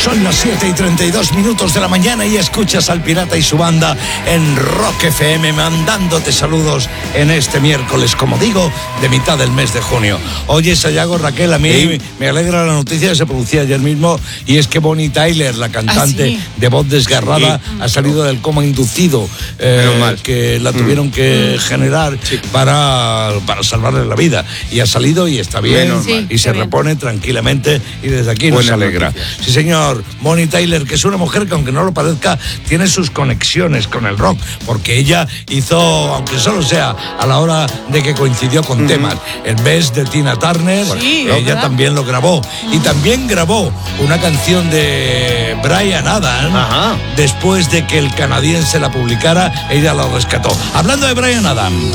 Son las 7:32 de la mañana y escuchas al Pirata y su banda en Rock FM, mandándote saludos en este miércoles, como digo, de mitad del mes de junio. Oye, Sayago, Raquel, a mí me alegra la noticia que se producía ayer mismo, y es que Bonnie Tyler, la cantante de voz desgarrada, ha salido del coma inducido, que la tuvieron que generar para salvarle la vida, y ha salido y está bien, y se repone tranquilamente, y desde aquí nos alegra. Sí, señor. Bonnie Tyler, que es una mujer que, aunque no lo parezca, tiene sus conexiones con el rock, porque ella hizo, aunque solo sea a la hora de que coincidió con temas, el Best de Tina Turner, ella también lo grabó, y también grabó una canción de Bryan Adams. Después de que el canadiense la publicara, ella la rescató. Hablando de Bryan Adams,